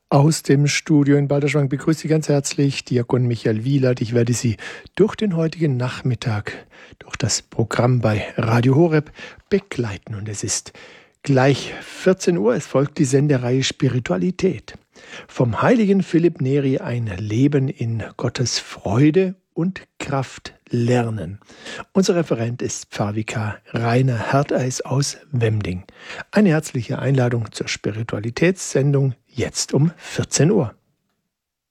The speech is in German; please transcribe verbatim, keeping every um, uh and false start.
Aus dem Studio in Balderschwang begrüße Sie ganz herzlich Diakon Michael Wielert. Ich werde Sie durch den heutigen Nachmittag, durch das Programm bei Radio Horeb begleiten. Und es ist gleich vierzehn Uhr, es folgt die Sendereihe Spiritualität. Vom heiligen Philipp Neri ein Leben in Gottes Freude und Kraft lernen. Unser Referent ist Pfarrvikar Rainer Herteis aus Wemding. Eine herzliche Einladung zur Spiritualitätssendung jetzt um vierzehn Uhr.